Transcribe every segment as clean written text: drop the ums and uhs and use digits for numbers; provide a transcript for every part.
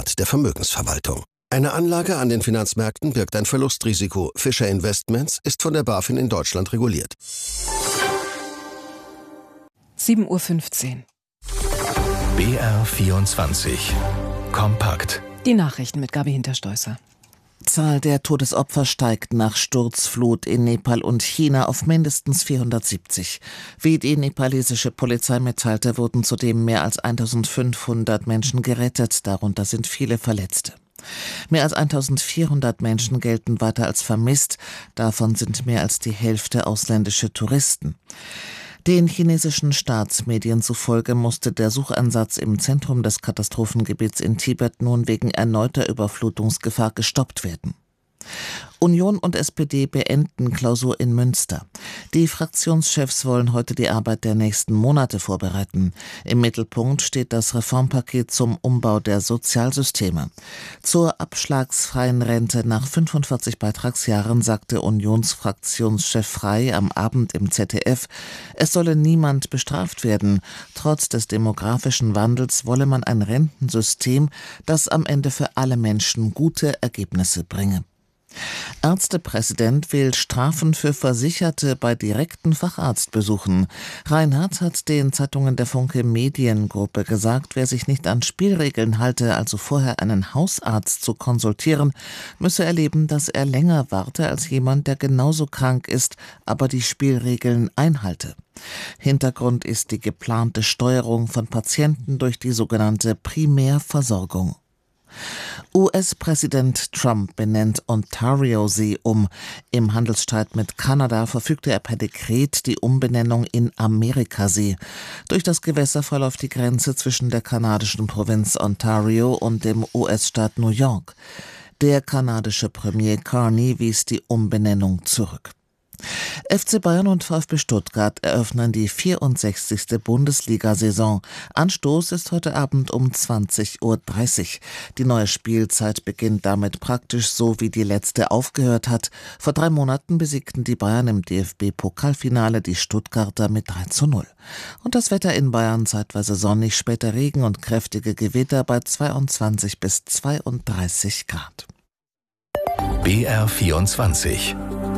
Rat der Vermögensverwaltung. Eine Anlage an den Finanzmärkten birgt ein Verlustrisiko. Fischer Investments ist von der BaFin in Deutschland reguliert. 7:15 Uhr. BR24 Kompakt. Die Nachrichten mit Gabi Hinterstoisser. Zahl der Todesopfer steigt nach Sturzflut in Nepal und China auf mindestens 470. Wie die nepalesische Polizei mitteilte, wurden zudem mehr als 1500 Menschen gerettet, darunter sind viele Verletzte. Mehr als 1400 Menschen gelten weiter als vermisst, davon sind mehr als die Hälfte ausländische Touristen. Den chinesischen Staatsmedien zufolge musste der Suchansatz im Zentrum des Katastrophengebiets in Tibet nun wegen erneuter Überflutungsgefahr gestoppt werden. Union und SPD beenden Klausur in Münster. Die Fraktionschefs wollen heute die Arbeit der nächsten Monate vorbereiten. Im Mittelpunkt steht das Reformpaket zum Umbau der Sozialsysteme. Zur abschlagsfreien Rente nach 45 Beitragsjahren sagte Unionsfraktionschef Frey am Abend im ZDF, es solle niemand bestraft werden. Trotz des demografischen Wandels wolle man ein Rentensystem, das am Ende für alle Menschen gute Ergebnisse bringe. Ärztepräsident will Strafen für Versicherte bei direkten Facharztbesuchen. Reinhardt hat den Zeitungen der Funke Mediengruppe gesagt, wer sich nicht an Spielregeln halte, also vorher einen Hausarzt zu konsultieren, müsse erleben, dass er länger warte als jemand, der genauso krank ist, aber die Spielregeln einhalte. Hintergrund ist die geplante Steuerung von Patienten durch die sogenannte Primärversorgung. US-Präsident Trump benennt Ontario-See um. Im Handelsstreit mit Kanada verfügte er per Dekret die Umbenennung in Amerikasee. Durch das Gewässer verläuft die Grenze zwischen der kanadischen Provinz Ontario und dem US-Staat New York. Der kanadische Premier Carney wies die Umbenennung zurück. FC Bayern und VfB Stuttgart eröffnen die 64. Bundesliga-Saison. Anstoß ist heute Abend um 20:30 Uhr. Die neue Spielzeit beginnt damit praktisch so, wie die letzte aufgehört hat. Vor 3 Monaten besiegten die Bayern im DFB-Pokalfinale die Stuttgarter mit 3:0. Und das Wetter in Bayern zeitweise sonnig, später Regen und kräftige Gewitter bei 22 bis 32 Grad. BR24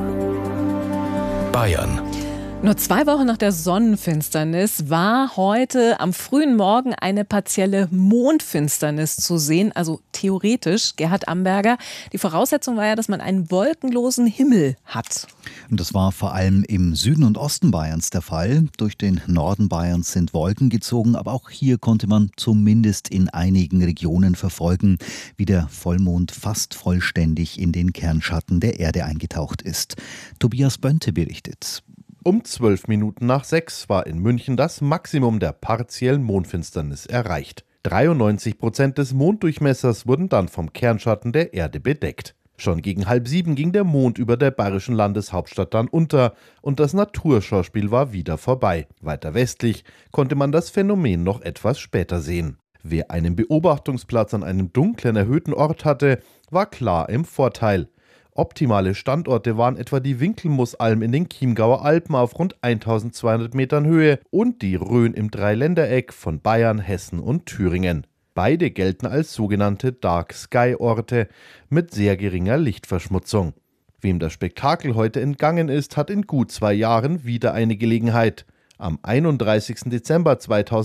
Bayern. Nur 2 Wochen nach der Sonnenfinsternis war heute am frühen Morgen eine partielle Mondfinsternis zu sehen, also theoretisch, Gerhard Amberger. Die Voraussetzung war ja, dass man einen wolkenlosen Himmel hat. Und das war vor allem im Süden und Osten Bayerns der Fall. Durch den Norden Bayerns sind Wolken gezogen, aber auch hier konnte man zumindest in einigen Regionen verfolgen, wie der Vollmond fast vollständig in den Kernschatten der Erde eingetaucht ist. Tobias Bönte berichtet. Um 6:12 war in München das Maximum der partiellen Mondfinsternis erreicht. 93% des Monddurchmessers wurden dann vom Kernschatten der Erde bedeckt. Schon gegen 6:30 ging der Mond über der bayerischen Landeshauptstadt dann unter und das Naturschauspiel war wieder vorbei. Weiter westlich konnte man das Phänomen noch etwas später sehen. Wer einen Beobachtungsplatz an einem dunklen, erhöhten Ort hatte, war klar im Vorteil. Optimale Standorte waren etwa die Winkelmussalm in den Chiemgauer Alpen auf rund 1200 Metern Höhe und die Rhön im Dreiländereck von Bayern, Hessen und Thüringen. Beide gelten als sogenannte Dark-Sky-Orte mit sehr geringer Lichtverschmutzung. Wem das Spektakel heute entgangen ist, hat in gut 2 Jahren wieder eine Gelegenheit. Am 31. Dezember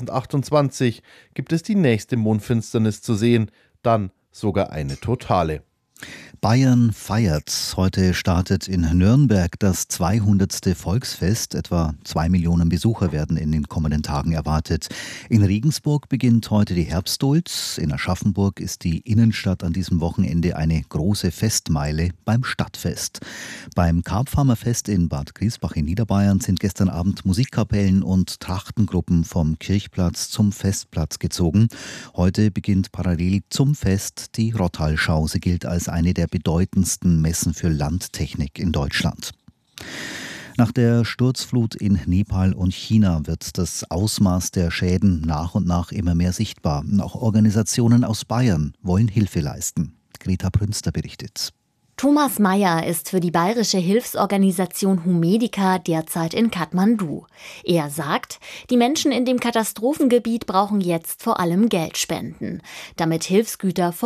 2028 gibt es die nächste Mondfinsternis zu sehen, dann sogar eine totale. Bayern feiert. Heute startet in Nürnberg das 200. Volksfest. Etwa 2 Millionen Besucher werden in den kommenden Tagen erwartet. In Regensburg beginnt heute die Herbstduld. In Aschaffenburg ist die Innenstadt an diesem Wochenende eine große Festmeile beim Stadtfest. Beim Karpfarmerfest in Bad Griesbach in Niederbayern sind gestern Abend Musikkapellen und Trachtengruppen vom Kirchplatz zum Festplatz gezogen. Heute beginnt parallel zum Fest die Rottalschau. Sie gilt als eine der bedeutendsten Messen für Landtechnik in Deutschland. Nach der Sturzflut in Nepal und China wird das Ausmaß der Schäden nach und nach immer mehr sichtbar. Auch Organisationen aus Bayern wollen Hilfe leisten. Greta Prünster berichtet. Thomas Meyer ist für die bayerische Hilfsorganisation Humedica derzeit in Kathmandu. Er sagt, die Menschen in dem Katastrophengebiet brauchen jetzt vor allem Geldspenden, damit Hilfsgüter